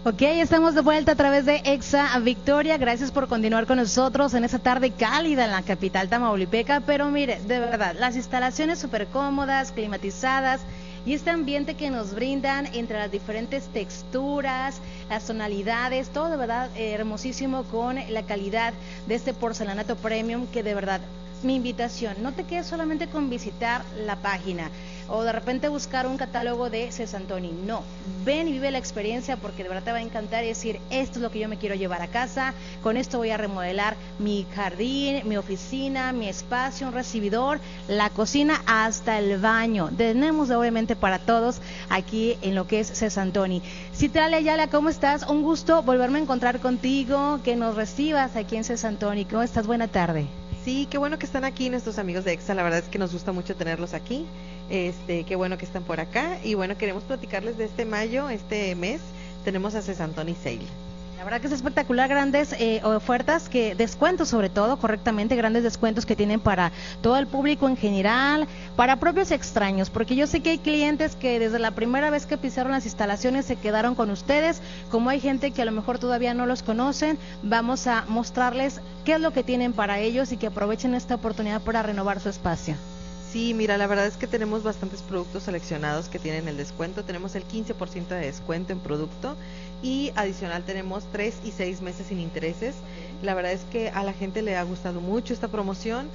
Ok, estamos de vuelta a través de Exa Victoria. Gracias por continuar con nosotros en esta tarde cálida en la capital tamaulipeca. Pero mire, de verdad, las instalaciones súper cómodas, climatizadas y este ambiente que nos brindan entre las diferentes texturas, las tonalidades, todo de verdad hermosísimo con la calidad de este porcelanato premium que de verdad, mi invitación, no te quedes solamente con visitar la página o de repente buscar un catálogo de Cesantoni, no, ven y vive la experiencia porque de verdad te va a encantar y decir, esto es lo que yo me quiero llevar a casa, con esto voy a remodelar mi jardín, mi oficina, mi espacio, un recibidor, la cocina, hasta el baño. Tenemos obviamente para todos aquí en lo que es Cesantoni. Citlali Ayala, ¿cómo estás? Un gusto volverme a encontrar contigo, que nos recibas aquí en Cesantoni. ¿Cómo estás? Buena tarde. Sí, qué bueno que están aquí nuestros amigos de Exa, la verdad es que nos gusta mucho tenerlos aquí, qué bueno que están por acá y bueno, queremos platicarles de este mayo, este mes, tenemos a Cesantoni Sale. La verdad que es espectacular, grandes ofertas, que descuentos sobre todo, correctamente, grandes descuentos que tienen para todo el público en general, para propios extraños, porque yo sé que hay clientes que desde la primera vez que pisaron las instalaciones se quedaron con ustedes, como hay gente que a lo mejor todavía no los conocen, vamos a mostrarles qué es lo que tienen para ellos y que aprovechen esta oportunidad para renovar su espacio. Sí, mira, la verdad es que tenemos bastantes productos seleccionados que tienen el descuento, tenemos el 15% de descuento en producto y adicional tenemos 3 y 6 meses sin intereses. La verdad es que a la gente le ha gustado mucho esta promoción,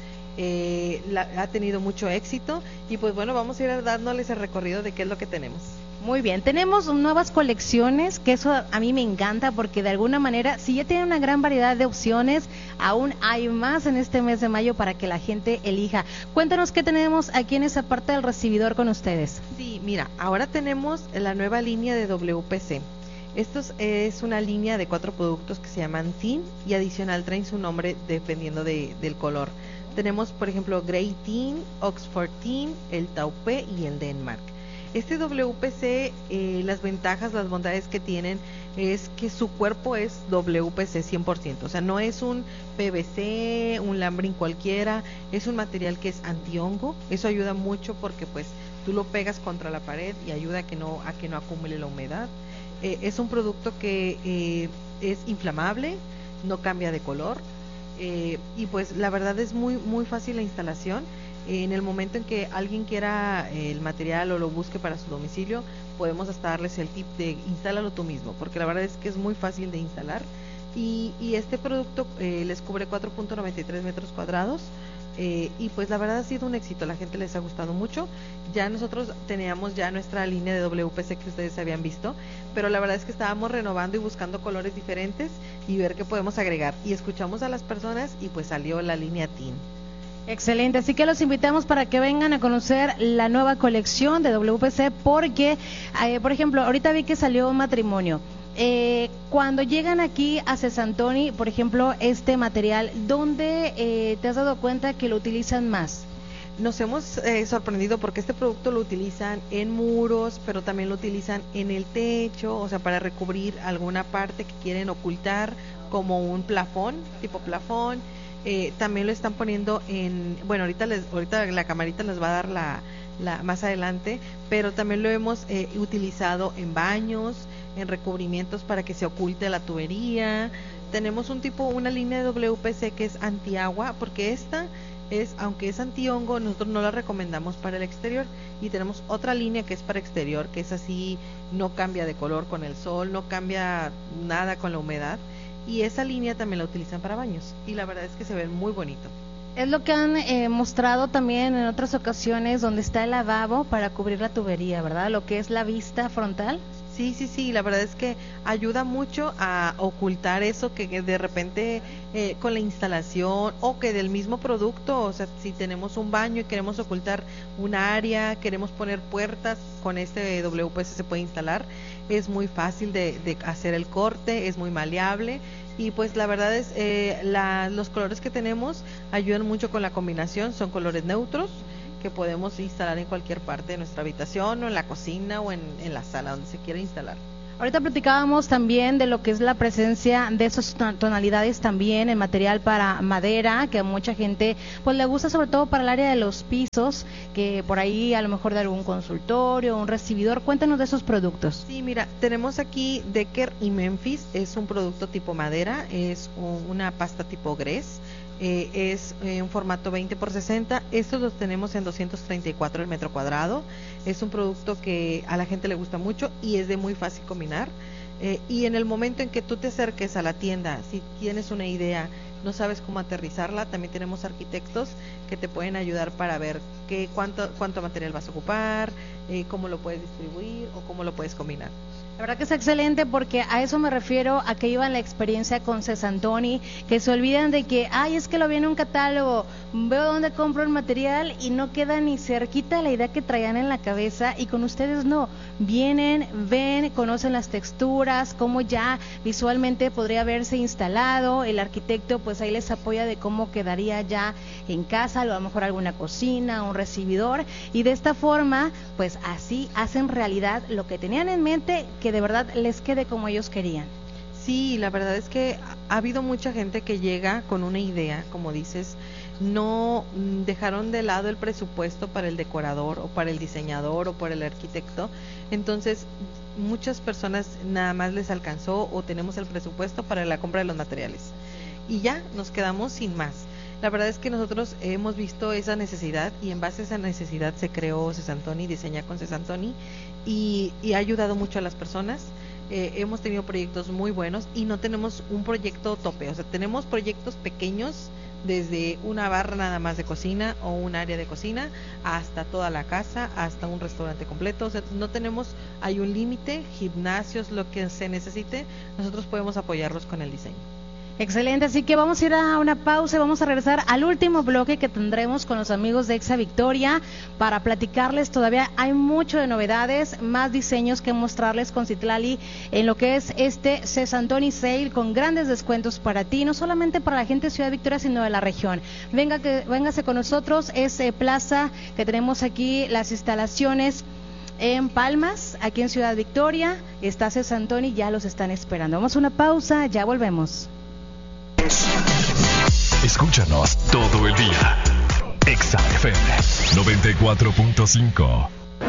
ha tenido mucho éxito y pues bueno, vamos a ir dándoles el recorrido de qué es lo que tenemos. Muy bien, tenemos nuevas colecciones, que eso a mí me encanta porque de alguna manera, si ya tienen una gran variedad de opciones, aún hay más en este mes de mayo para que la gente elija. Cuéntanos qué tenemos aquí en esa parte del recibidor con ustedes. Sí, mira, ahora tenemos la nueva línea de WPC. Esto es una línea de 4 productos que se llaman Teen y adicional traen su nombre dependiendo del color. Tenemos, por ejemplo, Grey Teen, Oxford Teen, el Taupé y el Denmark. Este WPC, las ventajas, las bondades que tienen es que su cuerpo es WPC 100%, o sea, no es un PVC, un lambrín cualquiera, es un material que es antihongo, eso ayuda mucho porque pues tú lo pegas contra la pared y ayuda a que no acumule la humedad. Es un producto que es inflamable, no cambia de color y pues la verdad es muy fácil la instalación. En el momento en que alguien quiera el material o lo busque para su domicilio, podemos hasta darles el tip de instálalo tú mismo, porque la verdad es que es muy fácil de instalar y este producto les cubre 4.93 metros cuadrados y pues la verdad ha sido un éxito, a la gente les ha gustado mucho. Ya nosotros teníamos ya nuestra línea de WPC que ustedes habían visto, pero la verdad es que estábamos renovando y buscando colores diferentes y ver qué podemos agregar y escuchamos a las personas y pues salió la línea Teen. Excelente, así que los invitamos para que vengan a conocer la nueva colección de WPC porque, por ejemplo, ahorita vi que salió un matrimonio. Cuando llegan aquí a Cesantoni, por ejemplo, este material, ¿dónde te has dado cuenta que lo utilizan más? Nos hemos sorprendido porque este producto lo utilizan en muros, pero también lo utilizan en el techo, o sea, para recubrir alguna parte que quieren ocultar, como un plafón, tipo plafón. También lo están poniendo en, bueno, ahorita la camarita les va a dar la más adelante, pero también lo hemos utilizado en baños, en recubrimientos para que se oculte la tubería. Tenemos una línea de WPC que es antiagua, porque esta es, aunque es antihongo, nosotros no la recomendamos para el exterior, y tenemos otra línea que es para exterior, que es así, no cambia de color con el sol, no cambia nada con la humedad. Y esa línea también la utilizan para baños y la verdad es que se ve muy bonito. Es lo que han mostrado también en otras ocasiones donde está el lavabo para cubrir la tubería, ¿verdad? Lo que es la vista frontal. Sí, la verdad es que ayuda mucho a ocultar eso que de repente con la instalación o que del mismo producto, o sea, si tenemos un baño y queremos ocultar un área, queremos poner puertas, con este WPC se puede instalar, es muy fácil de hacer el corte, es muy maleable y pues la verdad es los colores que tenemos ayudan mucho con la combinación, son colores neutros que podemos instalar en cualquier parte de nuestra habitación o en la cocina o en la sala donde se quiera instalar. Ahorita platicábamos también de lo que es la presencia de esas tonalidades también en material para madera, que a mucha gente pues le gusta, sobre todo para el área de los pisos, que por ahí a lo mejor de algún consultorio, un recibidor. Cuéntanos de esos productos. Sí, mira, tenemos aquí Decker y Memphis, es un producto tipo madera, es una pasta tipo Gress. Es un formato 20x60, estos los tenemos en 234 el metro cuadrado, es un producto que a la gente le gusta mucho y es de muy fácil combinar, y en el momento en que tú te acerques a la tienda, si tienes una idea, no sabes cómo aterrizarla, también tenemos arquitectos que te pueden ayudar para ver cuánto material vas a ocupar, cómo lo puedes distribuir o cómo lo puedes combinar. La verdad que es excelente, porque a eso me refiero, a que iban la experiencia con Cesantoni, que se olvidan de que, ay, es que lo vi en un catálogo, veo dónde compro el material y no queda ni cerquita de la idea que traían en la cabeza, y con ustedes no, vienen, ven, conocen las texturas, cómo ya visualmente podría haberse instalado, el arquitecto pues ahí les apoya de cómo quedaría ya en casa, a lo mejor alguna cocina, un recibidor, y de esta forma pues así hacen realidad lo que tenían en mente, que de verdad les quede como ellos querían. Sí, la verdad es que ha habido mucha gente que llega con una idea, como dices, no dejaron de lado el presupuesto para el decorador o para el diseñador o para el arquitecto, entonces muchas personas nada más les alcanzó o tenemos el presupuesto para la compra de los materiales y ya nos quedamos sin más. La verdad es que nosotros hemos visto esa necesidad y en base a esa necesidad se creó Cesantoni, diseña con Cesantoni, y ha ayudado mucho a las personas. Hemos tenido proyectos muy buenos y no tenemos un proyecto tope, o sea, tenemos proyectos pequeños desde una barra nada más de cocina o un área de cocina hasta toda la casa, hasta un restaurante completo, o sea, no tenemos, hay un límite, gimnasios, lo que se necesite, nosotros podemos apoyarlos con el diseño. Excelente, así que vamos a ir a una pausa y vamos a regresar al último bloque que tendremos con los amigos de Exa Victoria para platicarles. Todavía hay mucho de novedades, más diseños que mostrarles con Citlali en lo que es este Cesantoni Sale, con grandes descuentos para ti, no solamente para la gente de Ciudad Victoria, sino de la región. Véngase con nosotros, es plaza que tenemos aquí, las instalaciones en Palmas, aquí en Ciudad Victoria, está Cesantoni, ya los están esperando. Vamos a una pausa, ya volvemos. Escúchanos todo el día. Exa FM 94.5.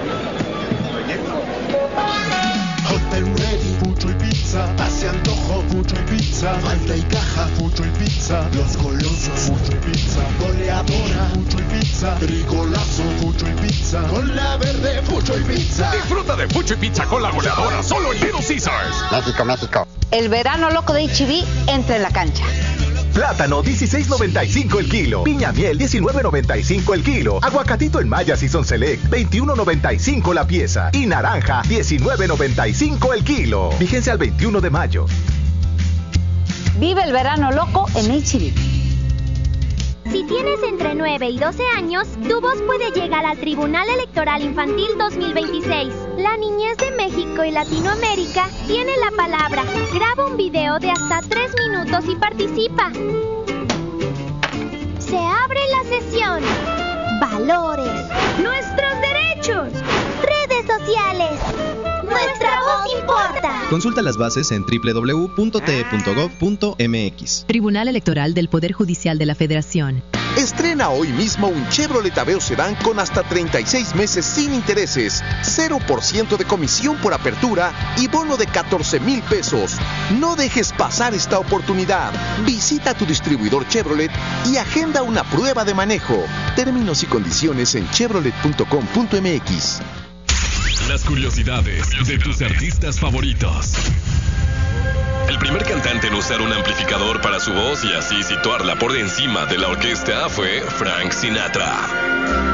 Hotel Ready, Fucho y Pizza. Pase antojo, Fucho y Pizza. Falta y caja, Fucho y Pizza. Los golosos, Fucho y Pizza. Goleadora, Fucho y Pizza. Trigolazo, Fucho y Pizza. Con la verde, Fucho y Pizza. Disfruta de Fucho y Pizza con la goleadora solo en Little Caesars. México, México. El verano loco de H-E-B entra en la cancha. Plátano 16.95 el kilo, piña miel 19.95 el kilo, aguacatito en Maya Season Select 21.95 la pieza y naranja 19.95 el kilo. Vigencia al 21 de mayo. Vive el verano loco en H-E-B. Si tienes entre 9 y 12 años, tu voz puede llegar al Tribunal Electoral Infantil 2026. La niñez de México y Latinoamérica tiene la palabra. Graba un video de hasta 3 minutos y participa. Se abre la sesión. Valores. Nuestros derechos. Redes sociales. Nuestra voz importa. Consulta las bases en www.te.gov.mx. Tribunal Electoral del Poder Judicial de la Federación. Estrena hoy mismo un Chevrolet Aveo Sedán con hasta 36 meses sin intereses, 0% de comisión por apertura y bono de 14,000 pesos. No dejes pasar esta oportunidad. Visita tu distribuidor Chevrolet y agenda una prueba de manejo. Términos y condiciones en chevrolet.com.mx. Las curiosidades de tus artistas favoritos. El primer cantante en usar un amplificador para su voz y así situarla por encima de la orquesta fue Frank Sinatra.